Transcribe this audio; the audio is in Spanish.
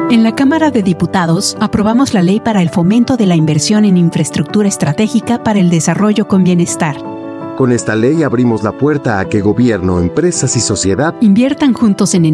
En la Cámara de Diputados, aprobamos la Ley para el Fomento de la Inversión en Infraestructura Estratégica para el Desarrollo con Bienestar. Con esta ley abrimos la puerta a que gobierno, empresas y sociedad inviertan juntos en